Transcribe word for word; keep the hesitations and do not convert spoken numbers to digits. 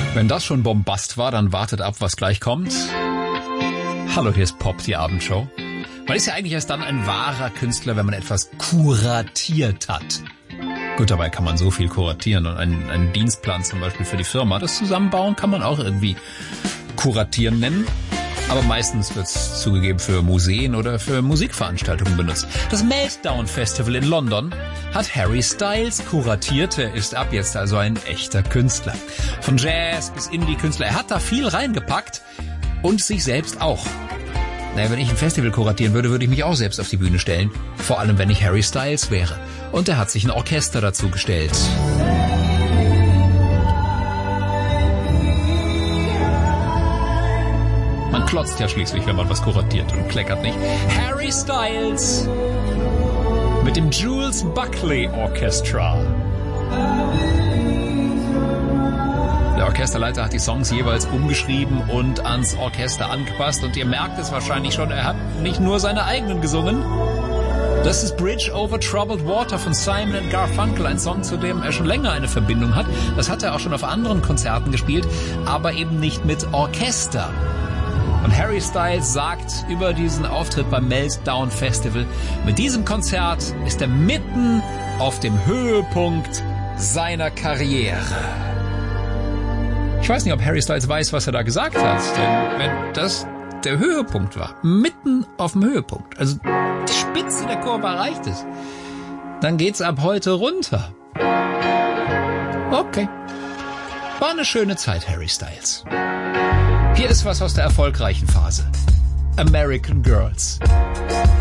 Wenn das schon Bombast war, dann wartet ab, was gleich kommt. Hallo, hier ist Pop, die Abendshow. Man ist ja eigentlich erst dann ein wahrer Künstler, wenn man etwas kuratiert hat. Gut, dabei kann man so viel kuratieren und einen, einen Dienstplan zum Beispiel für die Firma, das Zusammenbauen kann man auch irgendwie kuratieren nennen. Aber meistens wird es zugegeben für Museen oder für Musikveranstaltungen benutzt. Das Meltdown Festival in London hat Harry Styles kuratiert. Er ist ab jetzt also ein echter Künstler. Von Jazz bis Indie-Künstler. Er hat da viel reingepackt und sich selbst auch. Naja, wenn ich ein Festival kuratieren würde, würde ich mich auch selbst auf die Bühne stellen. Vor allem, wenn ich Harry Styles wäre. Und er hat sich ein Orchester dazu gestellt. Man klotzt ja schließlich, wenn man was kuratiert und kleckert nicht. Harry Styles mit dem Jules Buckley Orchestra. Der Orchesterleiter hat die Songs jeweils umgeschrieben und ans Orchester angepasst. Und ihr merkt es wahrscheinlich schon, er hat nicht nur seine eigenen gesungen. Das ist Bridge over Troubled Water von Simon and Garfunkel, ein Song, zu dem er schon länger eine Verbindung hat. Das hat er auch schon auf anderen Konzerten gespielt, aber eben nicht mit Orchester. Und Harry Styles sagt über diesen Auftritt beim Meltdown Festival, mit diesem Konzert ist er mitten auf dem Höhepunkt seiner Karriere. Ich weiß nicht, ob Harry Styles weiß, was er da gesagt hat, denn wenn das der Höhepunkt war, mitten auf dem Höhepunkt, also die Spitze der Kurve erreicht ist, dann geht's ab heute runter. Okay. War eine schöne Zeit, Harry Styles. Hier ist was aus der erfolgreichen Phase. American Girls.